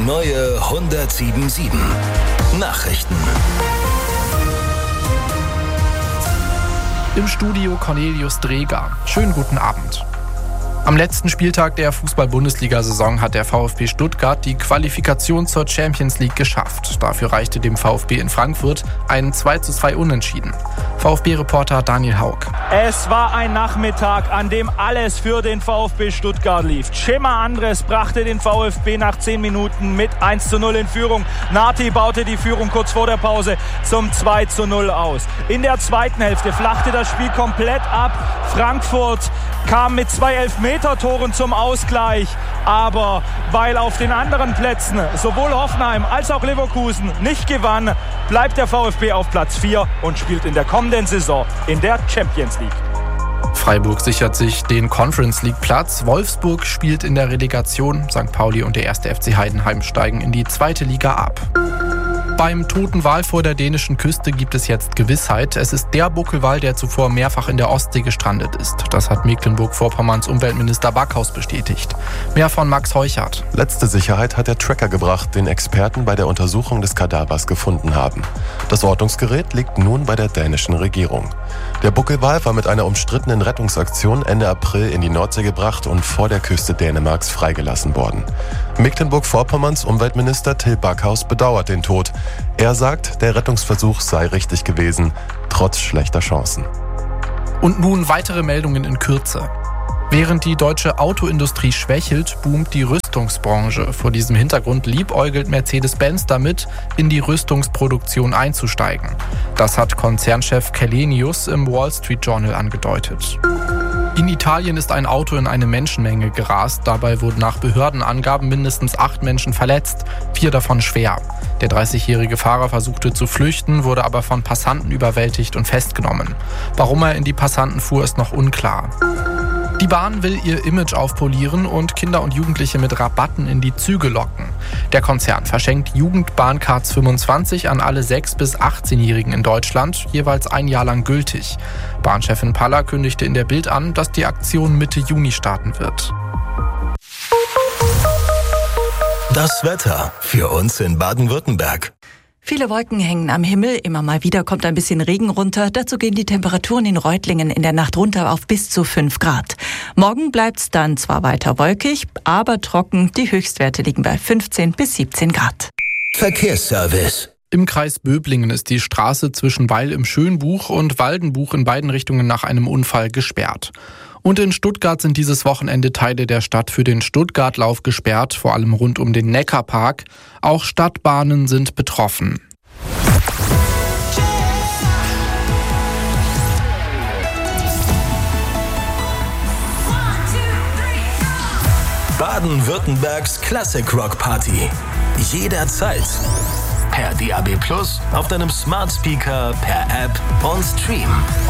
neue 107.7 Nachrichten. Im Studio Cornelius Dreger. Schönen guten Abend. Am letzten Spieltag der Fußball-Bundesliga-Saison hat der VfB Stuttgart die Qualifikation zur Champions League geschafft. Dafür reichte dem VfB in Frankfurt ein 2:2 Unentschieden. VfB-Reporter Daniel Haug. Es war ein Nachmittag, an dem alles für den VfB Stuttgart lief. Cema Andres brachte den VfB nach 10 Minuten mit 1:0 in Führung. Nati baute die Führung kurz vor der Pause zum 2:0 aus. In der zweiten Hälfte flachte das Spiel komplett ab. Frankfurt kam mit 2 Elfmetertoren zum Ausgleich. Aber weil auf den anderen Plätzen sowohl Hoffenheim als auch Leverkusen nicht gewann, bleibt der VfB auf Platz 4 und spielt in der kommenden Saison in der Champions League. Freiburg sichert sich den Conference League Platz. Wolfsburg spielt in der Relegation. St. Pauli und der 1. FC Heidenheim steigen in die 2. Liga ab. Beim toten Wal vor der dänischen Küste gibt es jetzt Gewissheit. Es ist der Buckelwal, der zuvor mehrfach in der Ostsee gestrandet ist. Das hat Mecklenburg-Vorpommerns Umweltminister Backhaus bestätigt. Mehr von Max Heuchert. Letzte Sicherheit hat der Tracker gebracht, den Experten bei der Untersuchung des Kadavers gefunden haben. Das Ortungsgerät liegt nun bei der dänischen Regierung. Der Buckelwal war mit einer umstrittenen Rettungsaktion Ende April in die Nordsee gebracht und vor der Küste Dänemarks freigelassen worden. Mecklenburg-Vorpommerns Umweltminister Till Backhaus bedauert den Tod. Er sagt, der Rettungsversuch sei richtig gewesen, trotz schlechter Chancen. Und nun weitere Meldungen in Kürze. Während die deutsche Autoindustrie schwächelt, boomt die Rüstungsbranche. Vor diesem Hintergrund liebäugelt Mercedes-Benz damit, in die Rüstungsproduktion einzusteigen. Das hat Konzernchef Källenius im Wall Street Journal angedeutet. In Italien ist ein Auto in eine Menschenmenge gerast. Dabei wurden nach Behördenangaben mindestens 8 Menschen verletzt, 4 davon schwer. Der 30-jährige Fahrer versuchte zu flüchten, wurde aber von Passanten überwältigt und festgenommen. Warum er in die Passanten fuhr, ist noch unklar. Die Bahn will ihr Image aufpolieren und Kinder und Jugendliche mit Rabatten in die Züge locken. Der Konzern verschenkt Jugendbahncards 25 an alle 6- bis 18-Jährigen in Deutschland, jeweils ein Jahr lang gültig. Bahnchefin Paller kündigte in der Bild an, dass die Aktion Mitte Juni starten wird. Das Wetter für uns in Baden-Württemberg. Viele Wolken hängen am Himmel, immer mal wieder kommt ein bisschen Regen runter. Dazu gehen die Temperaturen in Reutlingen in der Nacht runter auf bis zu 5 Grad. Morgen bleibt's dann zwar weiter wolkig, aber trocken. Die Höchstwerte liegen bei 15 bis 17 Grad. Verkehrsservice. Im Kreis Böblingen ist die Straße zwischen Weil im Schönbuch und Waldenbuch in beiden Richtungen nach einem Unfall gesperrt. Und in Stuttgart sind dieses Wochenende Teile der Stadt für den Stuttgartlauf gesperrt, vor allem rund um den Neckarpark. Auch Stadtbahnen sind betroffen. Baden-Württembergs Classic Rock Party. Jederzeit. Per DAB+, auf deinem Smart Speaker, per App und Stream.